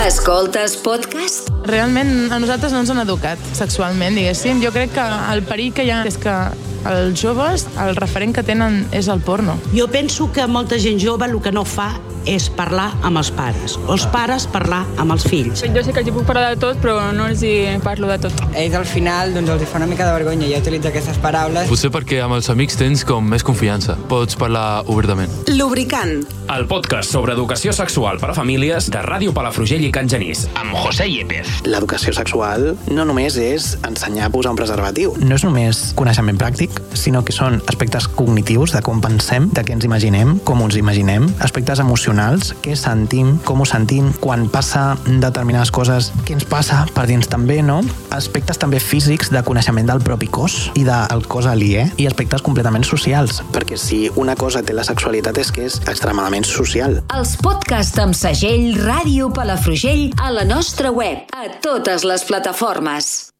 Escoltes podcast? Realment a nosaltres no ens han educat sexualment, diguéssim. Jo crec que el perill que hi ha és que els joves, el referent que tenen és el porno. Jo penso que molta gent jove el que no fa és parlar amb els pares, o els pares parlar amb els fills. Jo sé que els puc parlar de tot, però no els parlo de tot. Ells al final els fa una mica de vergonya ja utilitzar aquestes paraules. Potser perquè amb els amics tens com més confiança. Pots parlar obertament. Lubricant. El podcast sobre educació sexual per a famílies de Ràdio Palafrugell i Can Genís, amb José Yepes. L'educació sexual no només és ensenyar a posar un preservatiu. No és només coneixement pràctic, sinó que són aspectes cognitius de com pensem, de què ens imaginem, com ens imaginem, aspectes emocionals, què sentim, com ho sentim, quan passa determinades coses, què ens passa per dins també, no? Aspectes també físics de coneixement del propi cos i del cos aliè, i aspectes completament socials. Perquè si una cosa té la sexualitat és que és extremadament social. Els podcasts amb segell Ràdio Palafrugell a la nostra web, a totes les plataformes.